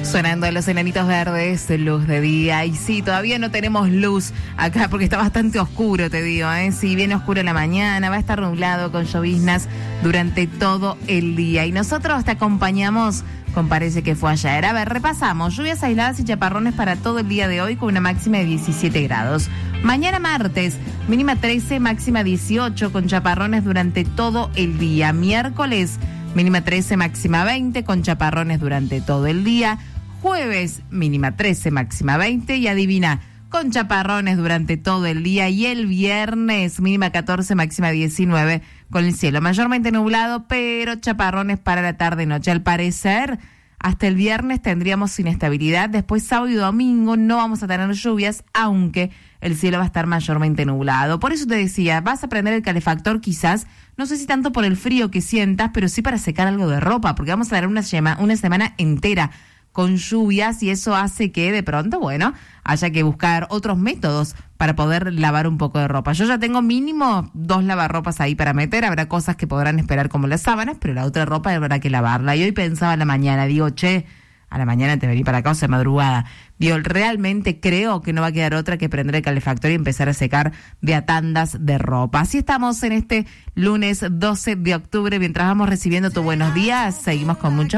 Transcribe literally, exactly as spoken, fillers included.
Sonando Los Enanitos Verdes, luz de día. Y sí, todavía no tenemos luz acá porque está bastante oscuro, te digo, ¿eh? Sí, viene oscuro en la mañana, va a estar nublado con lloviznas durante todo el día. Y nosotros te acompañamos con Parece que fue ayer. A ver, repasamos. Lluvias aisladas y chaparrones para todo el día de hoy con una máxima de diecisiete grados. Mañana martes, mínima trece, máxima dieciocho con chaparrones durante todo el día. Miércoles, mínima trece, máxima veinte con chaparrones durante todo el día. Jueves, mínima trece, máxima veinte y adivina, con chaparrones durante todo el día. Y el viernes, mínima catorce, máxima diecinueve, con el cielo mayormente nublado, pero chaparrones para la tarde y noche. Al parecer, hasta el viernes tendríamos inestabilidad. Después, sábado y domingo, no vamos a tener lluvias, aunque el cielo va a estar mayormente nublado. Por eso te decía, vas a prender el calefactor quizás, no sé si tanto por el frío que sientas, pero sí para secar algo de ropa, porque vamos a tener una, sema, una semana entera con lluvias y eso hace que de pronto, bueno, haya que buscar otros métodos para poder lavar un poco de ropa. Yo ya tengo mínimo dos lavarropas ahí para meter, habrá cosas que podrán esperar como las sábanas, pero la otra ropa habrá que lavarla. Y hoy pensaba a la mañana, digo, che, a la mañana te vení para acá, o sea, madrugada. Digo, realmente creo que no va a quedar otra que prender el calefactor y empezar a secar de a tandas de ropa. Así estamos en este lunes doce de octubre, mientras vamos recibiendo tu buenos días, seguimos con mucho